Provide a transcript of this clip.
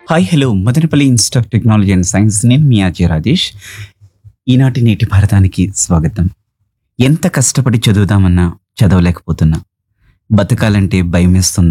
Hi hello Madanapalle institute of technology and science, నేను మీ RJ Rajesh. ఈనాటి నేటి భారతానికి స్వాగతం. ఎంత కష్టపడి చదువుదామన్నా చదవలేకపోతున్నా, బతకాలంటే భయమేస్తున్నా,